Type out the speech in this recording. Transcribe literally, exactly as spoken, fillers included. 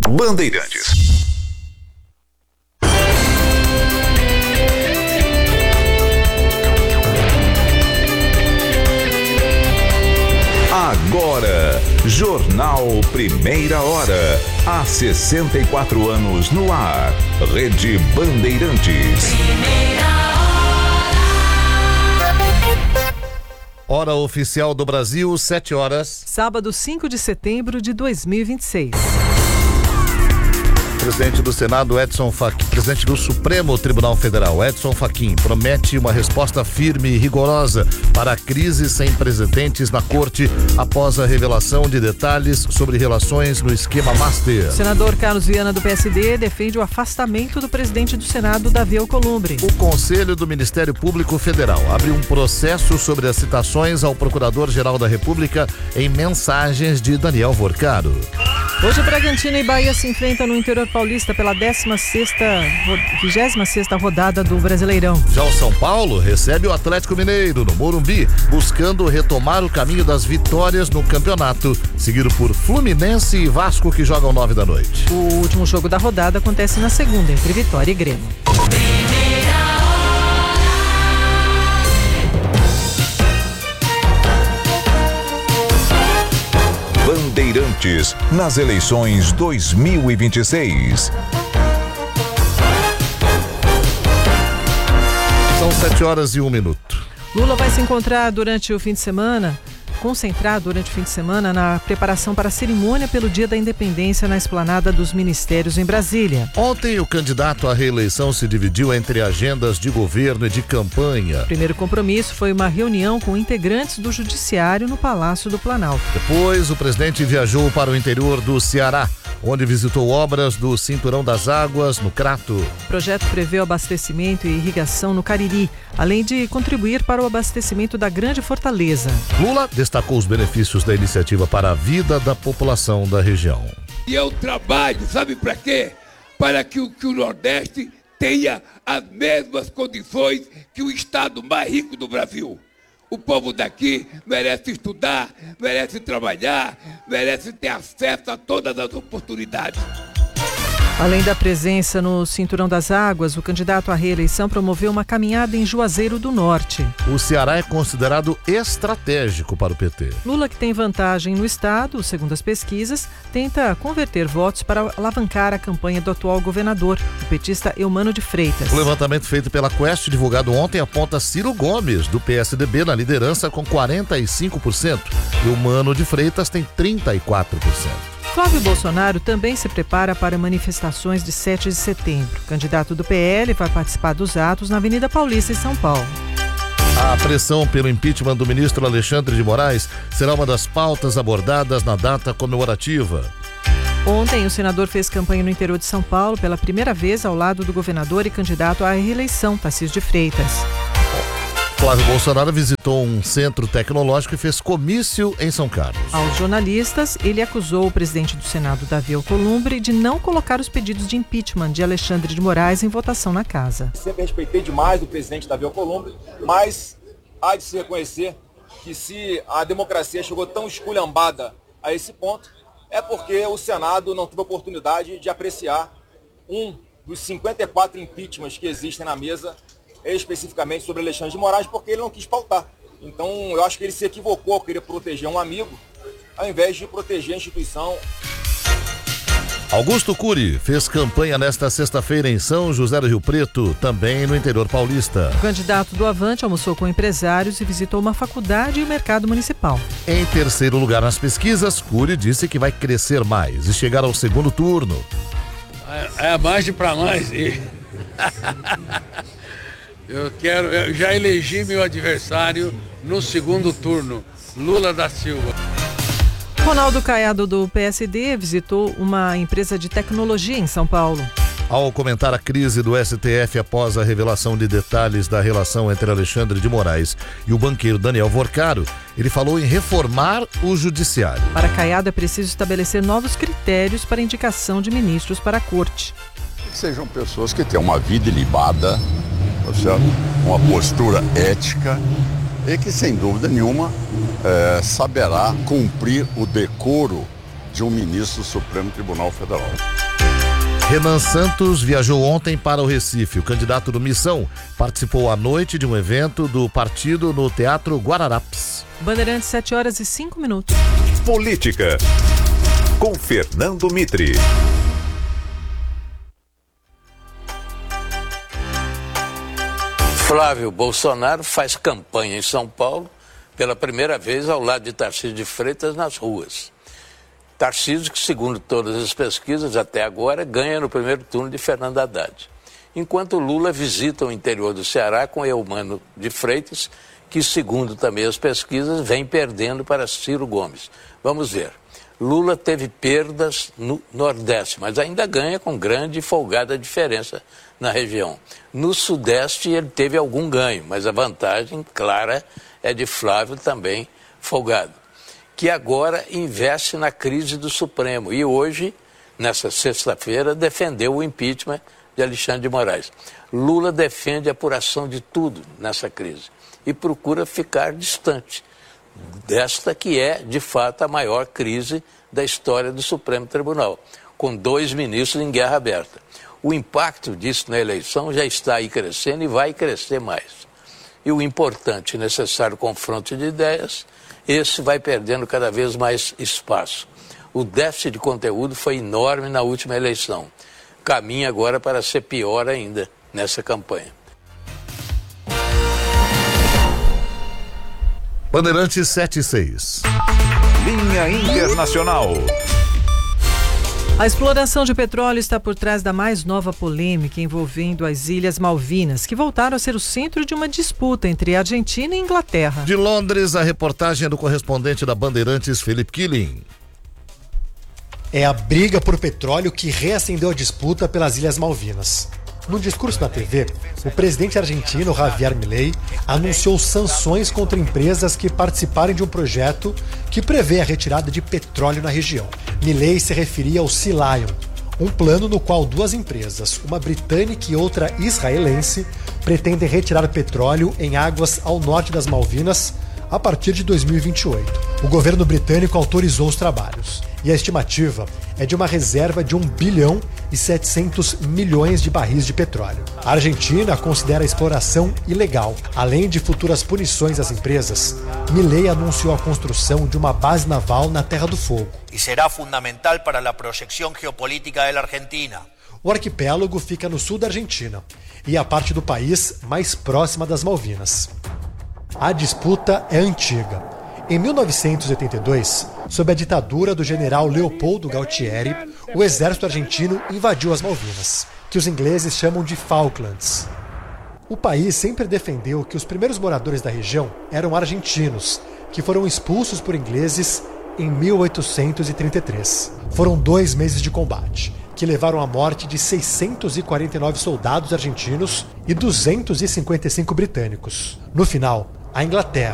Bandeirantes. Agora, Jornal Primeira Hora. Há sessenta e quatro anos no ar. Rede Bandeirantes. Hora oficial do Brasil, sete horas. Sábado, cinco de setembro de dois mil e vinte e seis. Presidente do Senado, Edson Fachin, presidente do Supremo Tribunal Federal, Edson Fachin, promete uma resposta firme e rigorosa para a crise sem precedentes na Corte após a revelação de detalhes sobre relações no esquema Master. O senador Carlos Viana, do P S D, defende o afastamento do presidente do Senado, Davi Alcolumbre. O Conselho do Ministério Público Federal abre um processo sobre as citações ao Procurador-Geral da República em mensagens de Daniel Vorcaro. Hoje, Bragantino e Bahia se enfrentam no interior paulista pela vigésima sexta rodada do Brasileirão. Já o São Paulo recebe o Atlético Mineiro no Morumbi, buscando retomar o caminho das vitórias no campeonato, seguido por Fluminense e Vasco, que jogam nove da noite. O último jogo da rodada acontece na segunda, entre Vitória e Grêmio. Bandeirantes nas eleições dois mil e vinte e seis. São sete horas e um minuto. Lula vai se encontrar durante o fim de semana, concentrar durante o fim de semana na preparação para a cerimônia pelo Dia da Independência na Esplanada dos Ministérios em Brasília. Ontem, o candidato à reeleição se dividiu entre agendas de governo e de campanha. O primeiro compromisso foi uma reunião com integrantes do Judiciário no Palácio do Planalto. Depois, o presidente viajou para o interior do Ceará, onde visitou obras do Cinturão das Águas, no Crato. O projeto prevê o abastecimento e irrigação no Cariri, além de contribuir para o abastecimento da Grande Fortaleza. Lula destacou os benefícios da iniciativa para a vida da população da região. E eu trabalho, sabe para quê? Para que o, que o Nordeste tenha as mesmas condições que o estado mais rico do Brasil. O povo daqui merece estudar, merece trabalhar, merece ter acesso a todas as oportunidades. Além da presença no Cinturão das Águas, o candidato à reeleição promoveu uma caminhada em Juazeiro do Norte. O Ceará é considerado estratégico para o P T. Lula, que tem vantagem no estado, segundo as pesquisas, tenta converter votos para alavancar a campanha do atual governador, o petista Eumano de Freitas. O levantamento feito pela Quest, divulgado ontem, aponta Ciro Gomes, do P S D B, na liderança com quarenta e cinco por cento. E Eumano de Freitas tem trinta e quatro por cento. Flávio Bolsonaro também se prepara para manifestações de sete de setembro. O candidato do P L vai participar dos atos na Avenida Paulista, em São Paulo. A pressão pelo impeachment do ministro Alexandre de Moraes será uma das pautas abordadas na data comemorativa. Ontem, o senador fez campanha no interior de São Paulo pela primeira vez ao lado do governador e candidato à reeleição, Tarcísio de Freitas. Flávio Bolsonaro visitou um centro tecnológico e fez comício em São Carlos. Aos jornalistas, ele acusou o presidente do Senado, Davi Alcolumbre, de não colocar os pedidos de impeachment de Alexandre de Moraes em votação na casa. Sempre respeitei demais o presidente Davi Alcolumbre, mas há de se reconhecer que se a democracia chegou tão esculhambada a esse ponto, é porque o Senado não teve a oportunidade de apreciar um dos cinquenta e quatro impeachments que existem na mesa, especificamente sobre Alexandre de Moraes, porque ele não quis pautar. Então, eu acho que ele se equivocou ao querer proteger um amigo, ao invés de proteger a instituição. Augusto Cury fez campanha nesta sexta-feira em São José do Rio Preto, também no interior paulista. O candidato do Avante almoçou com empresários e visitou uma faculdade e o mercado municipal. Em terceiro lugar nas pesquisas, Cury disse que vai crescer mais e chegar ao segundo turno. É, é mais de pra mais. E... Eu quero, eu já elegi meu adversário no segundo turno, Lula da Silva. Ronaldo Caiado, do P S D, visitou uma empresa de tecnologia em São Paulo. Ao comentar a crise do S T F após a revelação de detalhes da relação entre Alexandre de Moraes e o banqueiro Daniel Vorcaro, ele falou em reformar o judiciário. Para Caiado, é preciso estabelecer novos critérios para indicação de ministros para a corte. Que sejam pessoas que tenham uma vida ilibada, uma postura ética e que, sem dúvida nenhuma, é, saberá cumprir o decoro de um ministro do Supremo Tribunal Federal. Renan Santos viajou ontem para o Recife. O candidato do Missão participou à noite de um evento do partido no Teatro Guararapes. Bandeirantes, sete horas e cinco minutos. Política, com Fernando Mitri. Flávio Bolsonaro faz campanha em São Paulo pela primeira vez ao lado de Tarcísio de Freitas nas ruas. Tarcísio, que segundo todas as pesquisas até agora, ganha no primeiro turno de Fernando Haddad. Enquanto Lula visita o interior do Ceará com Eumano de Freitas, que segundo também as pesquisas, vem perdendo para Ciro Gomes. Vamos ver. Lula teve perdas no Nordeste, mas ainda ganha com grande e folgada diferença na região. No Sudeste ele teve algum ganho, mas a vantagem clara é de Flávio também folgado, que agora investe na crise do Supremo e hoje, nessa sexta-feira, defendeu o impeachment de Alexandre de Moraes. Lula defende a apuração de tudo nessa crise e procura ficar distante desta que é, de fato, a maior crise da história do Supremo Tribunal, com dois ministros em guerra aberta. O impacto disso na eleição já está aí crescendo e vai crescer mais. E o importante e necessário confronto de ideias, esse vai perdendo cada vez mais espaço. O déficit de conteúdo foi enorme na última eleição. Caminha agora para ser pior ainda nessa campanha. Bandeirantes sete e seis. Linha Internacional. A exploração de petróleo está por trás da mais nova polêmica envolvendo as Ilhas Malvinas, que voltaram a ser o centro de uma disputa entre Argentina e Inglaterra. De Londres, a reportagem é do correspondente da Bandeirantes, Felipe Killing. É a briga por petróleo que reacendeu a disputa pelas Ilhas Malvinas. Num discurso na T V, o presidente argentino Javier Milei anunciou sanções contra empresas que participarem de um projeto que prevê a retirada de petróleo na região. Milei se referia ao Sea Lion, um plano no qual duas empresas, uma britânica e outra israelense, pretendem retirar petróleo em águas ao norte das Malvinas a partir de dois mil e vinte e oito. O governo britânico autorizou os trabalhos e a estimativa é de uma reserva de um bilhão e setecentos milhões de barris de petróleo. A Argentina considera a exploração ilegal. Além de futuras punições às empresas, Milei anunciou a construção de uma base naval na Terra do Fogo. E será fundamental para a projeção geopolítica da Argentina. O arquipélago fica no sul da Argentina e é a parte do país mais próxima das Malvinas. A disputa é antiga. Em mil novecentos e oitenta e dois, sob a ditadura do general Leopoldo Galtieri, o exército argentino invadiu as Malvinas, que os ingleses chamam de Falklands. O país sempre defendeu que os primeiros moradores da região eram argentinos, que foram expulsos por ingleses em mil oitocentos e trinta e três. Foram dois meses de combate, que levaram à morte de seiscentos e quarenta e nove soldados argentinos e duzentos e cinquenta e cinco britânicos. No final, a Inglaterra